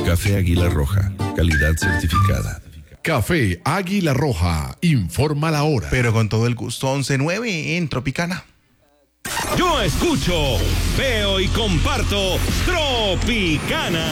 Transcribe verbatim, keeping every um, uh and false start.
Café Águila Roja, calidad certificada. Café Águila Roja, informa la hora. Pero con todo el gusto, once nueve en Tropicana. Yo escucho, veo y comparto Tropicana.